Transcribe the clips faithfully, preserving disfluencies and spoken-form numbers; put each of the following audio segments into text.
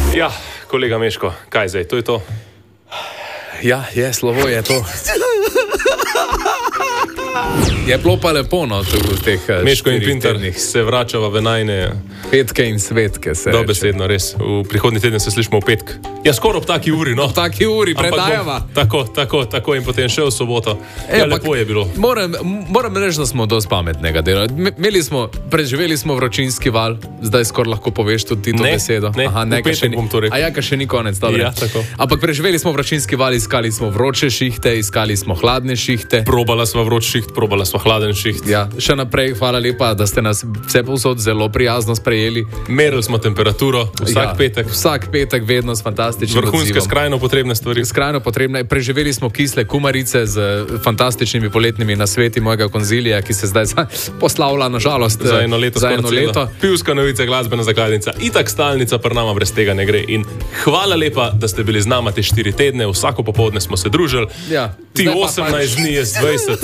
Ja, kolega Meško, kaj zdaj, to je to? Ja, je, slovo je to. Je bilo pa lepo, no, v teh Meško in Pintar se vračava v najne petke in svetke. Dobesedno, res. V prihodnji teden se slišimo v petk. Ja, skoraj ob taki uri, no. Ob taki uri, predajava. Tako, tako, tako in potem še v soboto. Ja, e, lepo je bilo. Moram, moram reči, da smo dosti pametnega dela. Imeli smo, preživeli smo vročinski val, zdaj skoraj lahko poveš tudi ti to ne, besedo. Ne, Aha, ne, v petek bom to rekel. A ja, ka še ni konec, dobro. Ja, tako. Ampak preživeli smo vročinski val, iskali smo vroče šihte, iskali smo hladne šihte. Probala sva vroč šiht, probala sva hladen šiht. Ja, še naprej, hvala lepa, da ste nas vse povsod zelo prijazno sprejeli. Merili smo temperaturo vsak ja, petek. Vsak petek vedno s fantastičnim odzivom. Vrhunske, skrajno potrebne stvari. Skrajno potrebne. Preživeli smo kisle kumarice z fantastičnimi poletnimi nasveti mojega konzilija, ki se zdaj poslavlja na žalost za eno leto. Za eno leto. Pivska novica, glasbena zakladnica, itak stalnica, pri nama brez tega ne gre. In hvala lepa, da ste bili z nama te štiri tedne, vsako popoldne smo se družili. Ja, ti osemnajst dni je dvajset.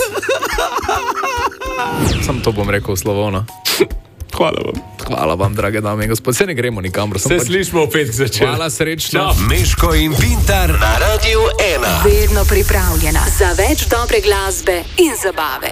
Sam to bom rekel slovno. Hvala vam. Hvala vam, drage dame in gospod. Se ne gremo nikamor. Se pač... slišimo v petk začeti. Hvala, srečno. Čau. Meško in Pintar na Radiu ena. Vedno pripravljena za več dobre glasbe in zabave.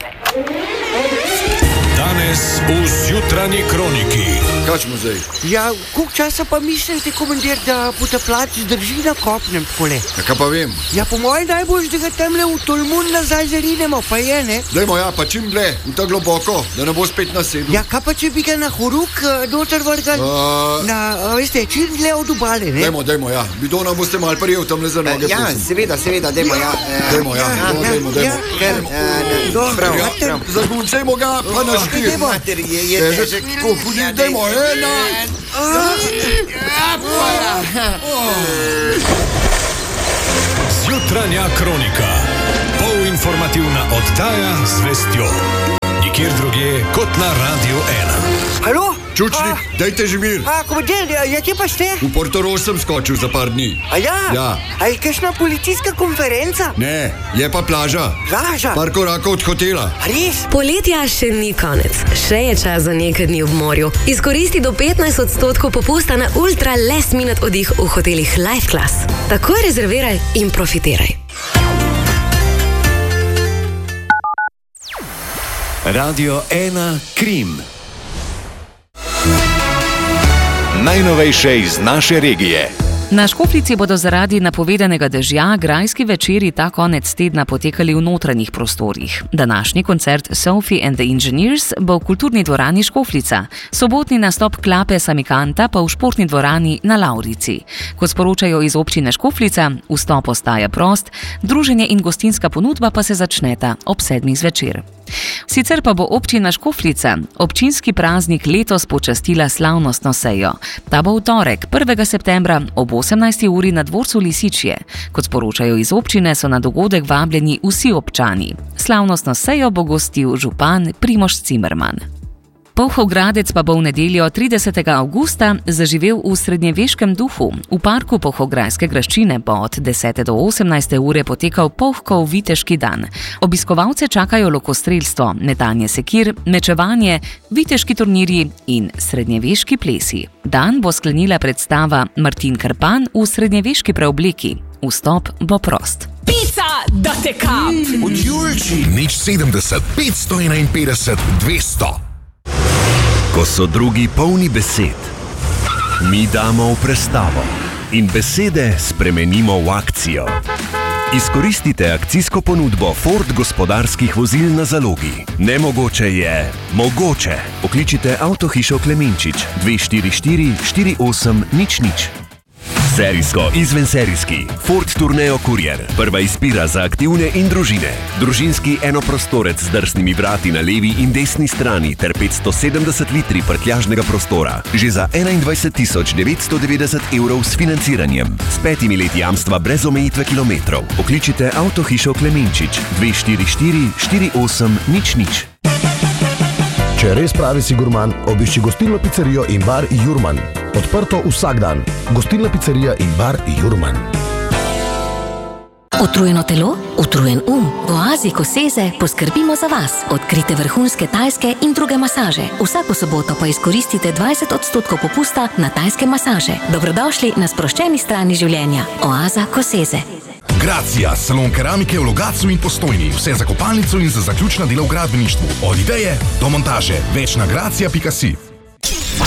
Danes v Zjutranji kroniki. Kač muzej? Ja, koliko časa pa mislite, komandir, da potapljač zdrži na kopnem takole? Ja, kaj pa vem? Ja, po mojem najbolj, da ga temle v Tolmun nazaj zarinemo, pa je, ne? Dajmo, ja, pa čim ble, v ta globoko, da ne bo spet nasedel. Ja, kaj pa če bi ga na horuk noter vrgal? Uh... Na, veste, čim dle od obale, ne? Dajmo, dajmo, ja. Bidona boste mal prijel tamle za noge. Ja, seveda, seveda, dajmo, ja. Dajmo, ja, dajmo, dajmo. Dobro, zaguncejmo ga, pa na štir. Mater, je, je težek. Tako, pudi, dajmo, ena. Zjutranja kronika. Polinformativna oddaja z vestjo. Nikjer drugje kot na Radiu ena. Halo? Čučnik, a, dajte že mir. A, komandir, ja, kje pa ste? V Portorož sem skočil za par dni. A ja? Ja. A je kakšna policijska konferenca? Ne, je pa plaža. Plaža? Par korakov od hotela. A res? Poletja še ni konec. Še je čas za nekaj dni v morju. Izkoristi do petnajst odstotkov popusta na ultra last minute oddih v hotelih Life Class. Takoj rezerviraj in profitiraj. Radio ena Krim. Najnovejše iz naše regije. Na Škofljici bodo zaradi napovedanega dežja grajski večeri ta konec tedna potekali v notranjih prostorih. Današnji koncert Sophie and the Engineers bo v kulturni dvorani Škofljica, sobotni nastop Klape Samikanta pa v športni dvorani na Lavrici. Kot sporočajo iz občine Škofljica, vstop ostaja prost, druženje in gostinska ponudba pa se začneta ob sedmih zvečer. Sicer pa bo občina Škofljica občinski praznik letos počastila slavnostno sejo. Ta bo v torek, prvega septembra ob osemnajsti uri na dvorcu Lisičje. Kot sporočajo iz občine, so na dogodek vabljeni vsi občani. Slavnostno sejo bo gostil župan Primož Cimerman. Polhov gradec pa bo v nedeljo tridesetega avgusta zaživel v srednjeveškem duhu. V parku Polhograjske graščine bo od desete do osemnajste ure potekal Polhkov viteški dan. Obiskovalce čakajo lokostrelstvo, metanje sekir, mečevanje, viteški turnirji in srednjeveški plesi. Dan bo sklenila predstava Martin Krpan v srednjeveški preobleki. Vstop bo prost. Pica, da te kap! Od Julči. Nič sedemdeset, petsto enainpetdeset, dvesto. Ko so drugi polni besed, mi damo v prestavo in besede spremenimo v akcijo. Izkoristite akcijsko ponudbo Ford gospodarskih vozil na zalogi. Nemogoče je mogoče. Pokličite Avtohišo Klemenčič dve štiri štiri štiri osem nič nič. Serijsko izvenserijski Ford Tourneo Courier. Prva izbira za aktivne in družine. Družinski enoprostorec z drsnimi vrati na levi in desni strani ter petsto sedemdeset litri prtljažnega prostora. Že za enaindvajset tisoč devetsto devetdeset evrov s financiranjem. S petimi leti jamstva brez omejitve kilometrov. Pokličite Avtohišo Klemenčič dve štiri štiri štiri osem nič nič. Če res pravi si gurman, obišči gostilno pizzerijo in bar Jurman. Odprto vsak dan. Gostilna pizzerija in bar Jurman. Utrujeno telo, utrujen um. V Oazi Koseze poskrbimo za vas. Odkrite vrhunske tajske in druge masaže. Vsako soboto pa izkoristite dvajset odstotkov popusta na tajske masaže. Dobrodošli na sproščeni strani življenja. Oaza Koseze. Gracija, salon keramike v Logatcu in Postojni. Vse za kopalnico in za zaključna dela v gradbeništvu. Od ideje do montaže. Več na gracija pika si.